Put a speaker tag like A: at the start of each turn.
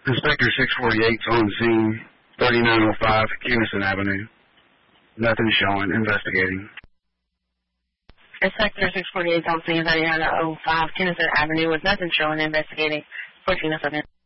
A: Inspector 648's on scene, 3905 Kinnison Avenue. Nothing showing. Investigating.
B: Inspector 648's on scene, 3905 Kinnison Avenue with nothing showing. Investigating. 1407.